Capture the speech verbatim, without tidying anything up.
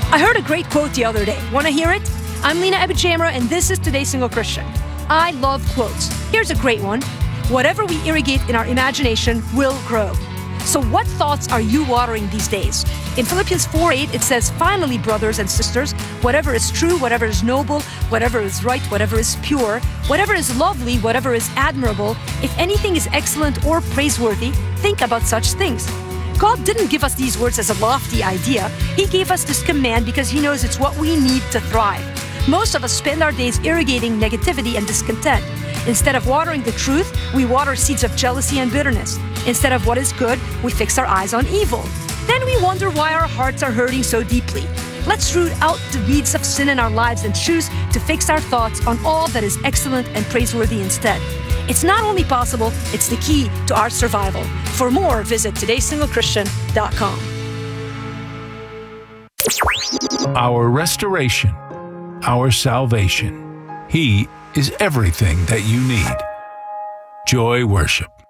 I heard a great quote the other day. Want to hear it? I'm Lena Abujamra, and this is Today's Single Christian. I love quotes. Here's a great one. Whatever we irrigate in our imagination will grow. So what thoughts are you watering these days? In Philippians four eight, it says, "Finally, brothers and sisters, whatever is true, whatever is noble, whatever is right, whatever is pure, whatever is lovely, whatever is admirable, if anything is excellent or praiseworthy, think about such things." God didn't give us these words as a lofty idea. He gave us this command because He knows it's what we need to thrive. Most of us spend our days irrigating negativity and discontent. Instead of watering the truth, we water seeds of jealousy and bitterness. Instead of what is good, we fix our eyes on evil. Then we wonder why our hearts are hurting so deeply. Let's root out the weeds of sin in our lives and choose to fix our thoughts on all that is excellent and praiseworthy instead. It's not only possible, it's the key to our survival. For more, visit todays single christian dot com. Our restoration, our salvation. He is everything that you need. Joy Worship.